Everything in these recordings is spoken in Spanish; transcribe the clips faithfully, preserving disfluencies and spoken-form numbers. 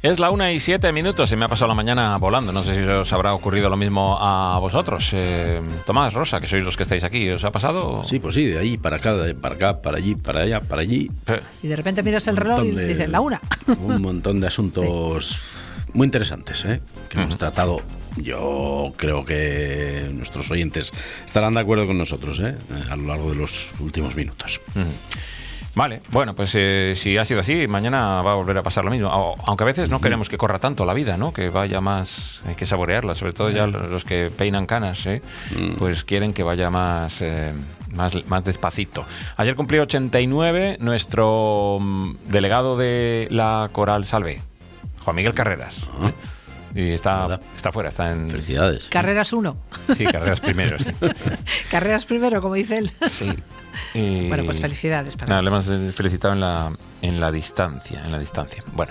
Es la una y siete minutos y me ha pasado la mañana volando. No sé si os habrá ocurrido lo mismo a vosotros. Eh, Tomás, Rosa, que sois los que estáis aquí, ¿os ha pasado? Sí, pues sí, de ahí para acá, de para acá, para allí, para allá, para allí. Y de repente miras el reloj y de, dices, la una. Un montón de asuntos sí. muy interesantes, ¿eh? Que uh-huh. hemos tratado. Yo creo que nuestros oyentes estarán de acuerdo con nosotros, ¿eh? A lo largo de los últimos minutos. Uh-huh. Vale, bueno, pues eh, si ha sido así, mañana va a volver a pasar lo mismo. Aunque a veces no queremos que corra tanto la vida, ¿no? Que vaya más, hay que saborearla, sobre todo ya los que peinan canas, ¿eh? Pues quieren que vaya más, eh, más, más despacito. Ayer cumplió ochenta y nueve nuestro delegado de la Coral Salvé, Juan Miguel Carreras. ¿eh? Y está, está fuera, está en... Felicidades. Carreras uno. Sí, Carreras primero, sí. Carreras primero, como dice él. Sí. Y... Bueno, pues felicidades. Para nada, le hemos felicitado en la, en la distancia, en la distancia. Bueno,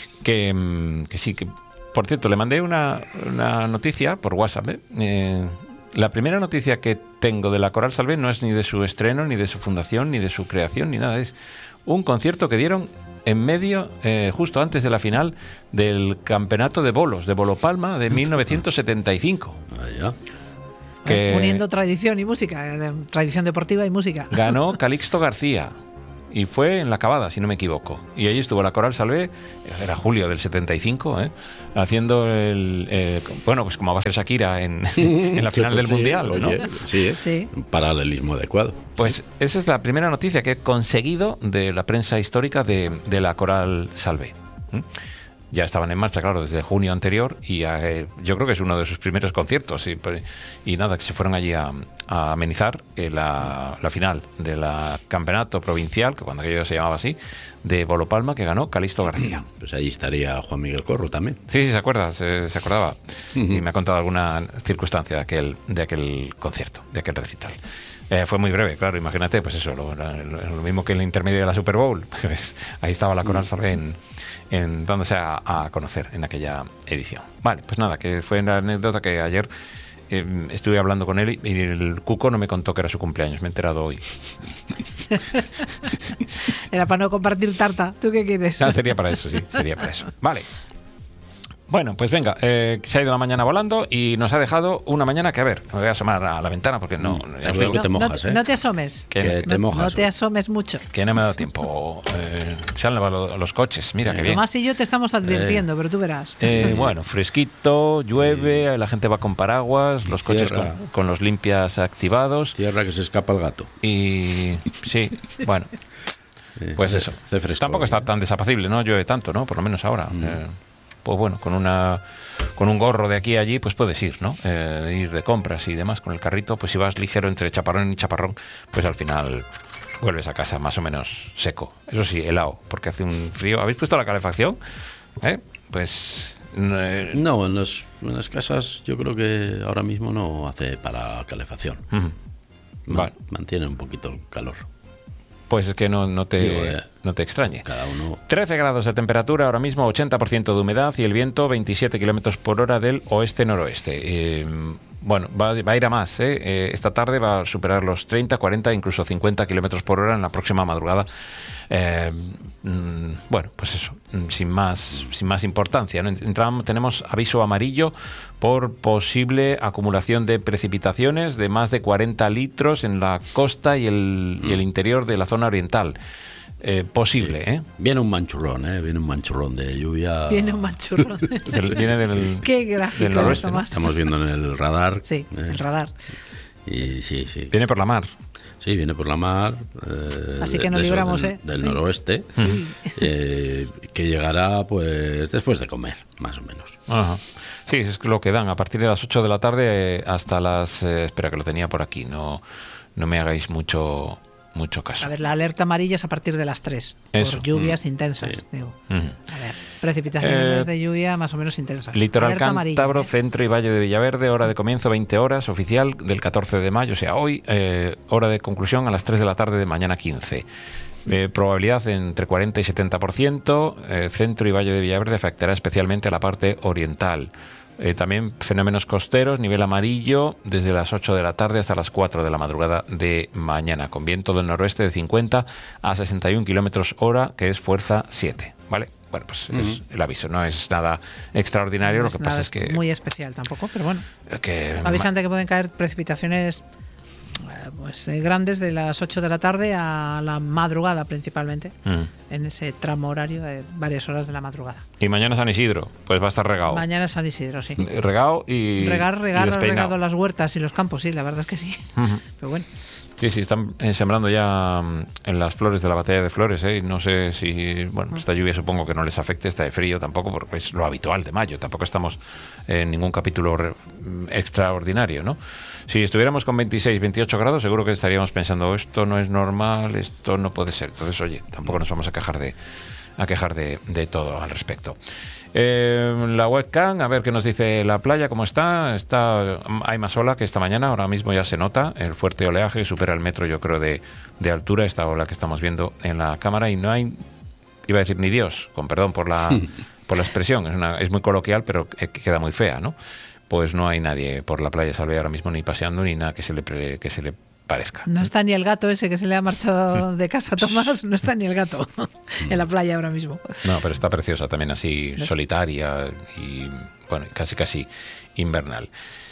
que, que sí, que... Por cierto, le mandé una, una noticia por WhatsApp, ¿eh? Eh, la primera noticia que tengo de la Coral Salvé no es ni de su estreno, ni de su fundación, ni de su creación, ni nada. Es un concierto que dieron en medio, eh, justo antes de la final del campeonato de bolos, de Bolo Palma de mil novecientos setenta y cinco. Vaya. Que uniendo tradición y música, tradición deportiva y música. Ganó Calixto García y fue en la Cavada, si no me equivoco. Y allí estuvo la Coral Salvé, era julio del setenta y cinco, ¿eh? Haciendo el... Eh, bueno, pues como va a hacer Shakira en, en la final del sí, Mundial, oye, ¿no? Sí, ¿eh? Sí. Un paralelismo adecuado. Pues esa es la primera noticia que he conseguido de la prensa histórica de, de la Coral Salvé. ¿Mm? Ya estaban en marcha, claro, desde junio anterior y eh, yo creo que es uno de sus primeros conciertos y, y nada, que se fueron allí a, a amenizar eh, la, la final del campeonato provincial, que cuando aquello se llamaba así, de Bolo Palma, que ganó Calixto García. Pues ahí estaría Juan Miguel Corro también. Sí, sí, se acuerda, se, se acordaba uh-huh. y me ha contado alguna circunstancia de aquel, de aquel concierto, de aquel recital. Eh, fue muy breve, claro, imagínate, pues eso, lo, lo, lo mismo que en el intermedio de la Super Bowl, pues ahí estaba la Coral Salvé en, en, dándose a, a conocer en aquella edición. Vale, pues nada, que fue una anécdota que ayer eh, estuve hablando con él y el Cuco no me contó que era su cumpleaños, me he enterado hoy. Era para no compartir tarta, ¿tú qué quieres? Ah, sería para eso, sí, sería para eso. Vale. Bueno, pues venga, eh, se ha ido la mañana volando y nos ha dejado una mañana que, a ver, me voy a asomar a la ventana porque no... no ya veo que te mojas, no, ¿eh? No te asomes. Que, que te no, mojas. No te asomes mucho. Que no me ha dado tiempo. Eh, se han lavado los coches, mira, eh, qué bien. Tomás y yo te estamos advirtiendo, eh, pero tú verás. Eh, bueno, fresquito, llueve, la gente va con paraguas, los coches con, con los limpias activados. Tierra que se escapa el gato. Y sí, bueno, pues hace, eso. Hace fresco, tampoco está tan desapacible, ¿no? Llueve tanto, ¿no? Por lo menos ahora. Mm. Eh, pues bueno, con una con un gorro de aquí a allí, pues puedes ir, ¿no? Eh, ir de compras y demás con el carrito, pues si vas ligero entre chaparrón y chaparrón, pues al final vuelves a casa más o menos seco. Eso sí, helado, porque hace un frío. ¿Habéis puesto la calefacción? ¿Eh? Pues... Eh, no, en, los, en las casas yo creo que ahora mismo no hace para calefacción. Uh-huh. No, vale. Mantiene un poquito el calor. Pues es que no, no, te, Digo, eh, no te extrañe. Cada uno... trece grados de temperatura ahora mismo, ochenta por ciento de humedad y el viento veintisiete kilómetros por hora del oeste-noroeste. Eh, bueno, va, va a ir a más. ¿eh? Eh, esta tarde va a superar los treinta, cuarenta, incluso cincuenta kilómetros por hora en la próxima madrugada. Eh, mm, bueno, pues eso, sin más, sin más importancia, ¿no? Entramos, tenemos aviso amarillo por posible acumulación de precipitaciones de más de cuarenta litros en la costa y el, y el interior de la zona oriental. Eh, posible, ¿eh? Viene un manchurrón, ¿eh? Viene un manchurrón de lluvia. Viene un manchurrón. del, viene del, Qué gráfico, del noroeste, ¿no? Estamos viendo en el radar. Sí, eh, el radar. Y sí, sí. Viene por la mar. Sí, viene por la mar. Eh, Así que nos de libramos, del, ¿eh? Del noroeste. Sí. Eh, que llegará, pues, después de comer, más o menos. Ajá. Sí, es lo que dan a partir de las ocho de la tarde hasta las... Eh, espera, que lo tenía por aquí. No, no me hagáis mucho... mucho caso. A ver, la alerta amarilla es a partir de las tres, Eso. por lluvias mm. intensas. Sí. Digo. Mm. A ver, precipitaciones eh, de lluvia más o menos intensas. Litoral alerta Cántabro, amarilla, ¿eh? Centro y Valle de Villaverde, hora de comienzo veinte horas, oficial del catorce de mayo, o sea, hoy, eh, hora de conclusión a las tres de la tarde de mañana quince. Eh, probabilidad entre cuarenta y setenta por ciento, eh, Centro y Valle de Villaverde afectará especialmente a la parte oriental. Eh, también fenómenos costeros, nivel amarillo, desde las ocho de la tarde hasta las cuatro de la madrugada de mañana, con viento del noroeste de cincuenta a sesenta y un kilómetros hora, que es fuerza siete. ¿vale? Bueno, pues uh-huh. es el aviso, no es nada extraordinario, no lo que pasa es que... muy especial tampoco, pero bueno. Que, avisan de que pueden caer precipitaciones pues eh, grandes de las ocho de la tarde a la madrugada principalmente, uh-huh. en ese tramo horario de varias horas de la madrugada. Y mañana San Isidro, pues va a estar regado. Mañana San Isidro, sí. Regado y Regar, regar, y regado las huertas y los campos, sí, la verdad es que sí. Uh-huh. Pero bueno. Sí, sí, están sembrando ya en las flores de la batalla de flores, ¿eh? No sé si, bueno, esta lluvia supongo que no les afecte, está de frío tampoco, porque es lo habitual de mayo, tampoco estamos en ningún capítulo re- extraordinario, ¿no? Si estuviéramos con veintiséis, veintiocho grados, seguro que estaríamos pensando, esto no es normal, esto no puede ser. Entonces, oye, tampoco nos vamos a quejar de, a quejar de, de todo al respecto. Eh, la webcam, a ver qué nos dice la playa, cómo está. Está hay más ola que esta mañana, ahora mismo ya se nota el fuerte oleaje, supera el metro, yo creo, de, de altura, esta ola que estamos viendo en la cámara, y no hay, iba a decir ni Dios, con perdón por la, por la expresión, es, una, es muy coloquial, pero queda muy fea, ¿no? Pues no hay nadie por la playa Salve ahora mismo, ni paseando, ni nada que se le, pre, que se le parezca. No está ni el gato ese que se le ha marchado de casa a Tomás, no está ni el gato en la playa ahora mismo. No, pero está preciosa también, así solitaria y bueno, casi casi invernal.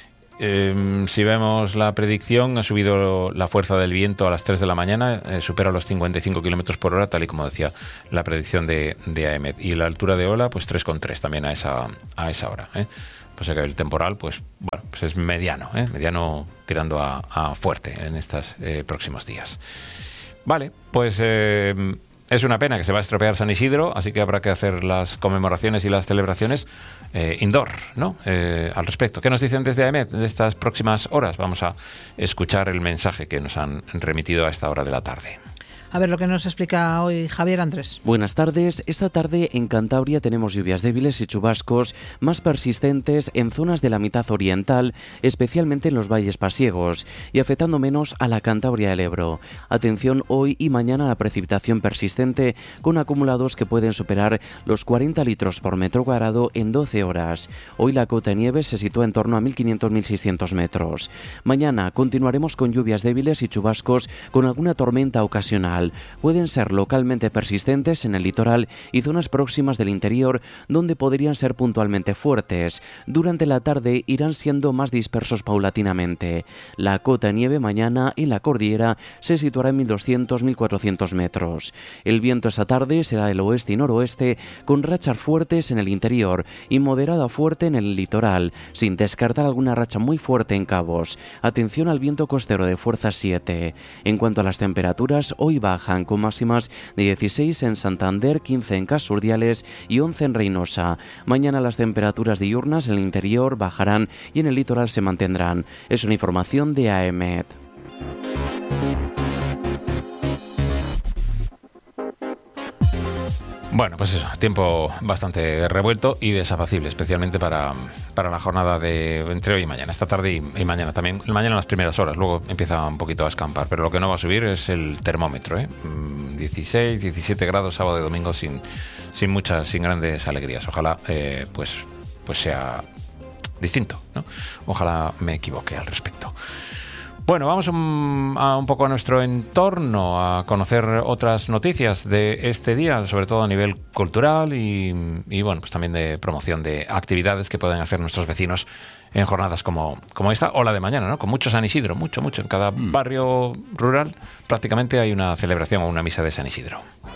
Eh, si vemos la predicción, ha subido la fuerza del viento a las tres de la mañana, eh, supera los cincuenta y cinco kilómetros por hora, tal y como decía la predicción de, de A E M E T. Y la altura de ola, pues tres coma tres también a esa, a esa hora, ¿eh? Pues que el temporal, pues bueno, pues es mediano, ¿eh? mediano tirando a, a fuerte en estos eh, próximos días. Vale, pues eh, es una pena que se va a estropear San Isidro, así que habrá que hacer las conmemoraciones y las celebraciones eh, indoor, ¿no? Eh, al respecto. ¿Qué nos dicen desde A E M E T de estas próximas horas? Vamos a escuchar el mensaje que nos han remitido a esta hora de la tarde. A ver lo que nos explica hoy Javier Andrés. Buenas tardes. Esta tarde en Cantabria tenemos lluvias débiles y chubascos más persistentes en zonas de la mitad oriental, especialmente en los valles pasiegos, y afectando menos a la Cantabria del Ebro. Atención hoy y mañana a la precipitación persistente, con acumulados que pueden superar los cuarenta litros por metro cuadrado en doce horas. Hoy la cota de nieve se sitúa en torno a mil quinientos a mil seiscientos metros. Mañana continuaremos con lluvias débiles y chubascos con alguna tormenta ocasional. Pueden ser localmente persistentes en el litoral y zonas próximas del interior, donde podrían ser puntualmente fuertes. Durante la tarde irán siendo más dispersos paulatinamente. La cota de nieve mañana en la cordillera se situará en mil doscientos a mil cuatrocientos metros. El viento esta tarde será del oeste y noroeste, con rachas fuertes en el interior y moderada fuerte en el litoral, sin descartar alguna racha muy fuerte en Cabos. Atención al viento costero de fuerza siete. En cuanto a las temperaturas, hoy va bajan con máximas de dieciséis en Santander, quince en Casurdiales y once en Reynosa. Mañana las temperaturas diurnas en el interior bajarán y en el litoral se mantendrán. Es una información de A E M E T. Bueno, pues eso, tiempo bastante revuelto y desapacible, especialmente para, para la jornada de entre hoy y mañana, esta tarde y, y mañana también. Mañana en las primeras horas, luego empieza un poquito a escampar, pero lo que no va a subir es el termómetro, ¿eh? dieciséis, diecisiete grados sábado y domingo sin, sin muchas, sin grandes alegrías. Ojalá eh, pues, pues sea distinto, ¿no? Ojalá me equivoque al respecto. Bueno, vamos un, a un poco a nuestro entorno, a conocer otras noticias de este día, sobre todo a nivel cultural y, y bueno, pues también de promoción de actividades que pueden hacer nuestros vecinos en jornadas como, como esta o la de mañana, ¿no? Con mucho San Isidro, mucho, mucho. En cada mm. barrio rural prácticamente hay una celebración o una misa de San Isidro.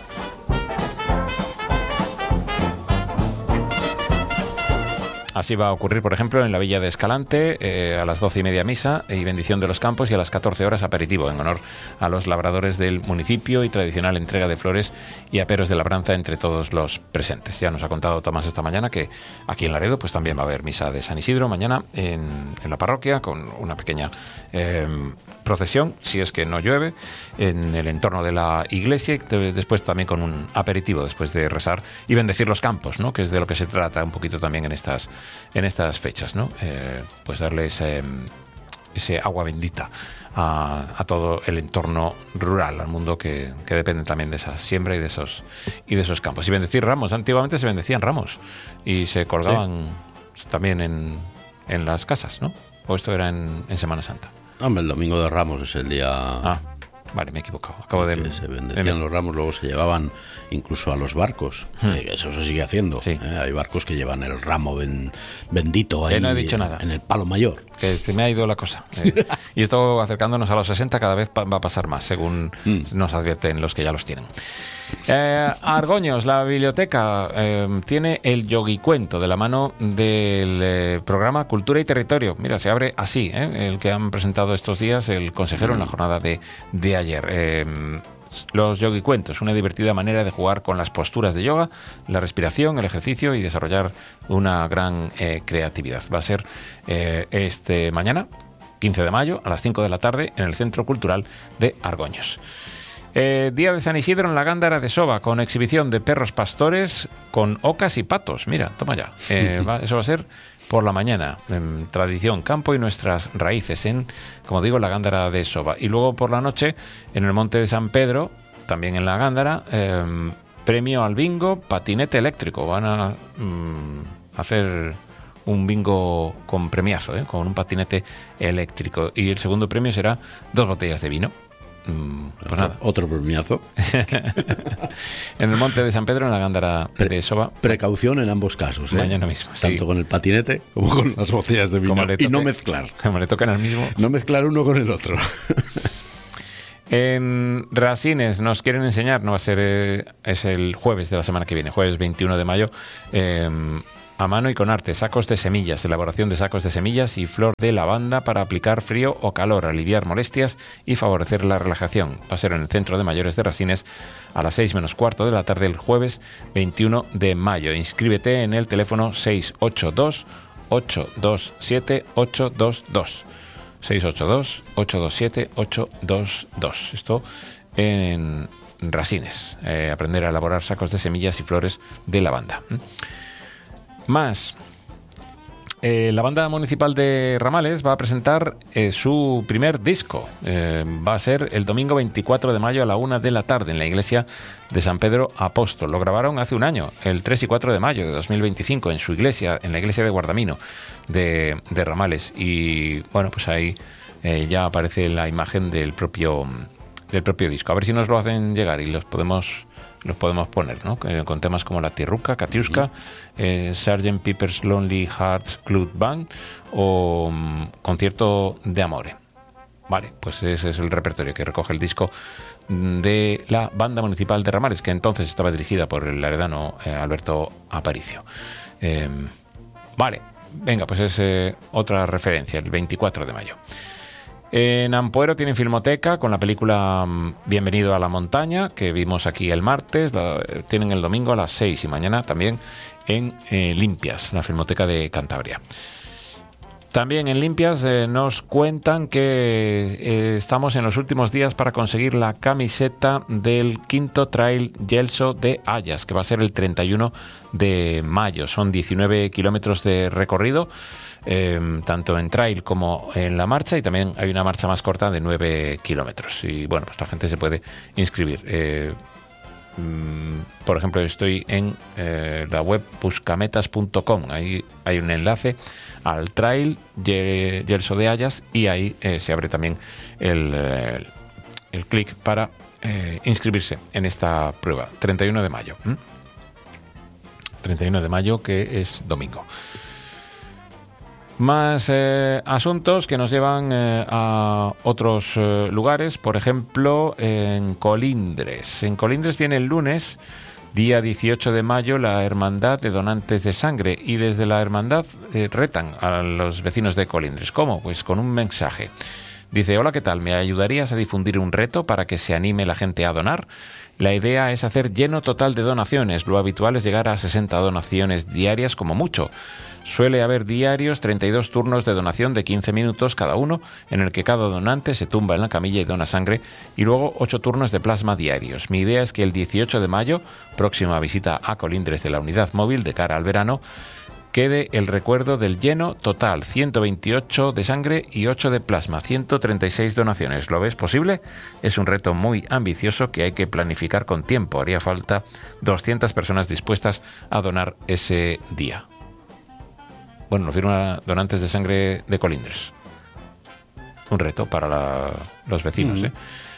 Así va a ocurrir, por ejemplo, en la villa de Escalante, eh, a las doce y media misa y bendición de los campos, y a las catorce horas aperitivo en honor a los labradores del municipio y tradicional entrega de flores y aperos de labranza entre todos los presentes. Ya nos ha contado Tomás esta mañana que aquí en Laredo pues también va a haber misa de San Isidro mañana en, en la parroquia, con una pequeña eh, procesión, si es que no llueve, en el entorno de la iglesia, y después también con un aperitivo después de rezar y bendecir los campos, ¿no? Que es de lo que se trata un poquito también en estas en estas fechas, ¿no? Eh, pues darles eh, ese agua bendita a, a todo el entorno rural, al mundo que, que depende también de esa siembra y de esos y de esos campos. Y bendecir ramos, antiguamente se bendecían ramos y se colgaban sí. también en, en las casas, ¿no? O esto era en, en Semana Santa. Hombre, el domingo de Ramos es el día ah. Vale, me he equivocado. Acabo de... Que se bendecían de... los ramos, luego se llevaban incluso a los barcos. Hmm. Eh, eso se sigue haciendo. Sí. Eh, hay barcos que llevan el ramo ben, bendito ahí, eh, no he dicho nada. En el palo mayor. Que se me ha ido la cosa. Eh, y esto, acercándonos a los sesenta, cada vez va a pasar más, según hmm. nos advierten los que ya los tienen. Eh, Argoños, la biblioteca, eh, tiene el yoguicuento de la mano del eh, programa Cultura y Territorio. Mira, se abre así, ¿eh? El que han presentado estos días el consejero en la jornada de, de ayer. Eh, los yoguicuentos, una divertida manera de jugar con las posturas de yoga, la respiración, el ejercicio y desarrollar una gran eh, creatividad. Va a ser eh, este mañana, quince de mayo, a las cinco de la tarde, en el Centro Cultural de Argoños. Eh, día de San Isidro en la Gándara de Soba, con exhibición de perros pastores con ocas y patos. Mira, toma ya. Eh, va, eso va a ser por la mañana. En tradición, campo y nuestras raíces en, como digo, la Gándara de Soba. Y luego por la noche, en el Monte de San Pedro, también en la Gándara, eh, premio al bingo patinete eléctrico. Van a mm, hacer un bingo con premiazo, ¿eh? Con un patinete eléctrico. Y el segundo premio será dos botellas de vino. Pues otro, nada. Otro premiazo. En el Monte de San Pedro, en la Gándara Pre- de Soba. Precaución en ambos casos, ¿eh? Mañana mismo, sí. Tanto con el patinete como con las botellas de vino. Toque, y no mezclar. Como le tocan al mismo. No mezclar uno con el otro. En Rasines nos quieren enseñar, no va a ser, eh, es el jueves de la semana que viene, jueves veintiuno de mayo, eh, a mano y con arte, sacos de semillas, elaboración de sacos de semillas y flor de lavanda para aplicar frío o calor, aliviar molestias y favorecer la relajación. Va a ser en el Centro de Mayores de Rasines a las seis menos cuarto de la tarde el jueves veintiuno de mayo. Inscríbete en el teléfono seis ocho dos, ocho dos siete, ocho dos dos. seis ocho dos, ocho dos siete, ocho dos dos. Esto en Rasines. Eh, aprender a elaborar sacos de semillas y flores de lavanda. Más. Eh, la banda municipal de Ramales va a presentar eh, su primer disco. Eh, va a ser el domingo veinticuatro de mayo a la una de la tarde en la iglesia de San Pedro Apóstol. Lo grabaron hace un año, el tres y cuatro de mayo de dos mil veinticinco, en su iglesia, en la iglesia de Guardamino de, de Ramales. Y bueno, pues ahí eh, ya aparece la imagen del propio, del propio disco. A ver si nos lo hacen llegar y los podemos... los podemos poner, ¿no? Con temas como La Tirruca, Katiuska, eh, sergeant Pepper's Lonely Hearts Club Band o um, Concierto de Amore. Vale, pues ese es el repertorio que recoge el disco de la Banda Municipal de Ramales, que entonces estaba dirigida por el heredano eh, Alberto Aparicio. Eh, vale, venga, pues es eh, otra referencia, el veinticuatro de mayo. En Ampuero tienen filmoteca con la película Bienvenido a la montaña, que vimos aquí el martes. La, tienen el domingo a las seis y mañana también en eh, Limpias, la filmoteca de Cantabria. También en Limpias eh, nos cuentan que eh, estamos en los últimos días para conseguir la camiseta del quinto Trail Gelso de Hayas, que va a ser el treinta y uno de mayo. Son diecinueve kilómetros de recorrido, eh, tanto en trail como en la marcha, y también hay una marcha más corta de nueve kilómetros. Y bueno, pues la gente se puede inscribir. Eh, Por ejemplo, estoy en eh, la web buscametas punto com. Ahí hay un enlace al trail Gelso de Hayas y ahí eh, se abre también el, el, el clic para eh, inscribirse en esta prueba. treinta y uno de mayo. ¿Mm? treinta y uno de mayo, que es domingo. Más eh, asuntos que nos llevan eh, a otros eh, lugares, por ejemplo, en Colindres. En Colindres viene el lunes, día dieciocho de mayo, la Hermandad de Donantes de Sangre, y desde la Hermandad eh, retan a los vecinos de Colindres. ¿Cómo? Pues con un mensaje. Dice: hola, ¿qué tal? ¿Me ayudarías a difundir un reto para que se anime la gente a donar? La idea es hacer lleno total de donaciones. Lo habitual es llegar a sesenta donaciones diarias como mucho. Suele haber diarios treinta y dos turnos de donación de quince minutos cada uno, en el que cada donante se tumba en la camilla y dona sangre, y luego ocho turnos de plasma diarios. Mi idea es que el dieciocho de mayo, próxima visita a Colindres de la unidad móvil de cara al verano, quede el recuerdo del lleno total, ciento veintiocho de sangre y ocho de plasma, ciento treinta y seis donaciones. ¿Lo ves posible? Es un reto muy ambicioso que hay que planificar con tiempo. Haría falta doscientas personas dispuestas a donar ese día. Bueno, lo firma Donantes de Sangre de Colindres. Un reto para la, los vecinos, ¿eh?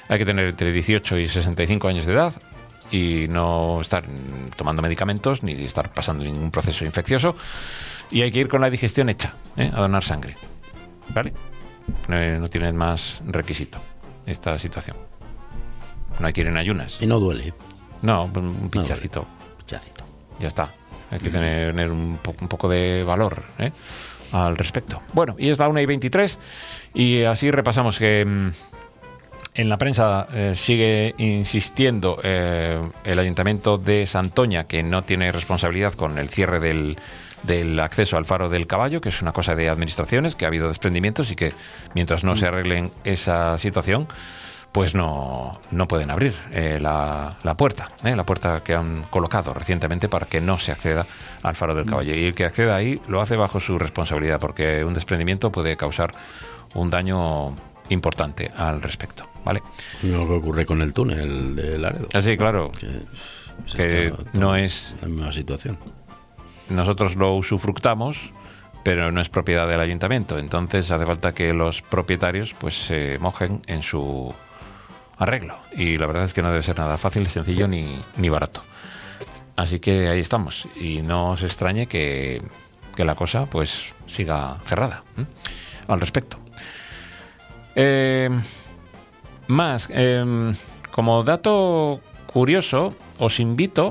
Hay que tener entre dieciocho y sesenta y cinco años de edad y no estar tomando medicamentos ni estar pasando ningún proceso infeccioso. Y hay que ir con la digestión hecha, ¿eh? a donar sangre. ¿Vale? No, no tienen más requisito esta situación. No hay que ir en ayunas. Y no duele. No, un pinchacito. No duele. Pinchacito. Ya está. Hay que tener, tener un, po un poco de valor ¿eh? al respecto. Bueno, y es la una y veintitrés y así repasamos que mmm, en la prensa eh, sigue insistiendo eh, el Ayuntamiento de Santoña que no tiene responsabilidad con el cierre del, del acceso al Faro del Caballo, que es una cosa de administraciones, que ha habido desprendimientos y que mientras no se arreglen esa situación, pues no, no pueden abrir eh, la, la puerta, eh, la puerta que han colocado recientemente para que no se acceda al Faro del Caballo. Y el que acceda ahí lo hace bajo su responsabilidad, porque un desprendimiento puede causar un daño importante al respecto, ¿vale? Lo que ocurre con el túnel de Laredo. Así, claro, que, pues que está, está no es la misma situación. Nosotros lo usufructamos, pero no es propiedad del ayuntamiento. Entonces hace falta que los propietarios pues se mojen en su arreglo. Y la verdad es que no debe ser nada fácil, sencillo ni, ni barato. Así que ahí estamos. Y no os extrañe que, que la cosa pues siga cerrada ¿eh? al respecto. Eh, más, eh, como dato curioso, os invito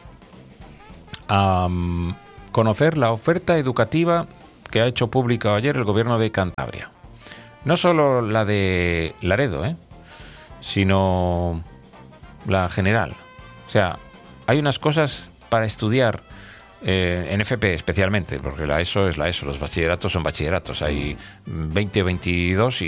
a um, conocer la oferta educativa que ha hecho pública ayer el Gobierno de Cantabria. No solo la de Laredo, ¿eh? sino la general. O sea, hay unas cosas para estudiar eh, en F P especialmente, porque la ESO es la ESO, los bachilleratos son bachilleratos. Hay veinte o veintidós y